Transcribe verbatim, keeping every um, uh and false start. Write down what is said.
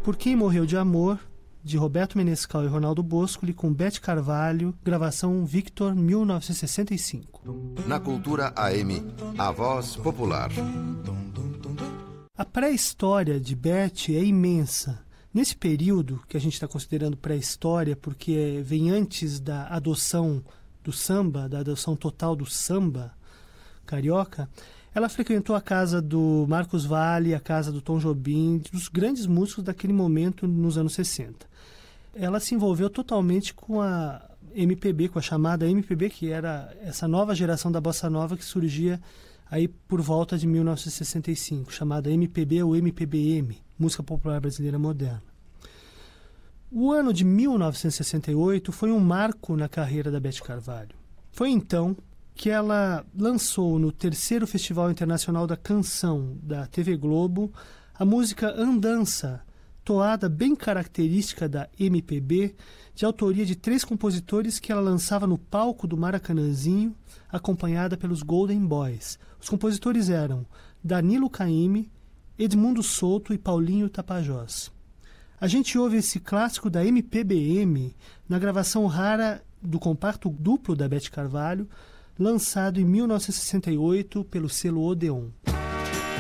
Por Quem Morreu de Amor, de Roberto Menescal e Ronaldo Boscoli, com Beth Carvalho, gravação Victor, mil novecentos e sessenta e cinco. Na Cultura A M, a voz popular. A pré-história de Beth é imensa. Nesse período, que a gente está considerando pré-história, porque vem antes da adoção do samba, da adoção total do samba carioca, ela frequentou a casa do Marcos Valle, a casa do Tom Jobim, dos grandes músicos daquele momento nos anos sessenta. Ela se envolveu totalmente com a M P B, com a chamada M P B, que era essa nova geração da bossa nova que surgia aí por volta de mil novecentos e sessenta e cinco, chamada M P B ou M P B M, Música Popular Brasileira Moderna. O ano de mil novecentos e sessenta e oito foi um marco na carreira da Beth Carvalho. Foi então que ela lançou no terceiro Festival Internacional da Canção da T V Globo a música Andança, toada bem característica da M P B, de autoria de três compositores que ela lançava no palco do Maracanãzinho, acompanhada pelos Golden Boys. Os compositores eram Danilo Caymmi, Edmundo Souto e Paulinho Tapajós. A gente ouve esse clássico da M P B M na gravação rara do compacto duplo da Beth Carvalho, lançado em mil novecentos e sessenta e oito pelo selo Odeon.